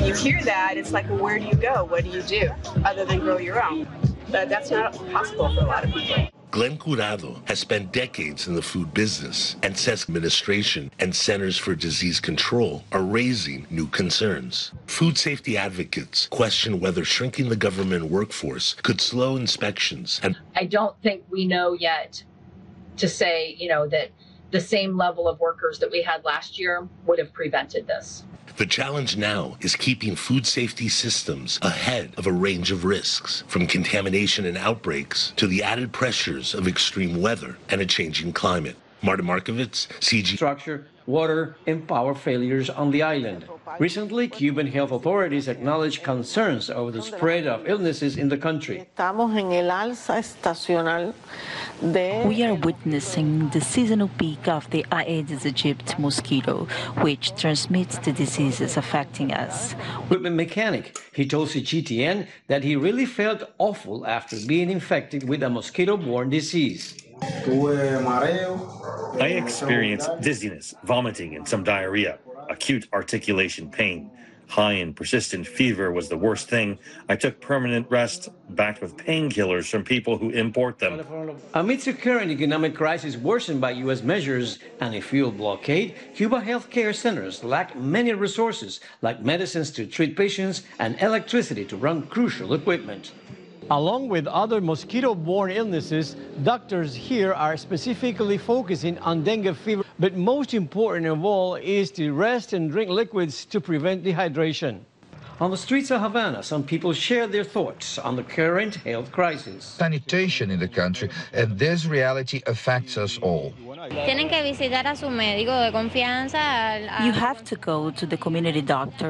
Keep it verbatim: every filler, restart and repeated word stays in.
You hear that, it's like, well, where do you go? What do you do other than grow your own? But that's not possible for a lot of people. Glenn Curado has spent decades in the food business and says administration and Centers for Disease Control are raising new concerns. Food safety advocates question whether shrinking the government workforce could slow inspections. And I don't think we know yet to say, you know, that the same level of workers that we had last year would have prevented this. The challenge now is keeping food safety systems ahead of a range of risks, from contamination and outbreaks to the added pressures of extreme weather and a changing climate. Martin Markovitz, C G. Structure, water, and power failures on the island. Recently, Cuban health authorities acknowledged concerns over the spread of illnesses in the country. We are witnessing the seasonal peak of the Aedes aegypti mosquito, which transmits the diseases affecting us. Equipment mechanic, he told C G T N that he really felt awful after being infected with a mosquito-borne disease. I experienced dizziness, vomiting, and some diarrhea, acute articulation pain. High and persistent fever was the worst thing. I took permanent rest, backed with painkillers from people who import them. Amidst the current economic crisis worsened by U S measures and a fuel blockade, Cuba healthcare centers lack many resources, like medicines to treat patients and electricity to run crucial equipment. Along with other mosquito-borne illnesses, doctors here are specifically focusing on dengue fever. But most important of all is to rest and drink liquids to prevent dehydration. On the streets of Havana, some people share their thoughts on the current health crisis. Sanitation in the country, and this reality affects us all. You have to go to the community doctor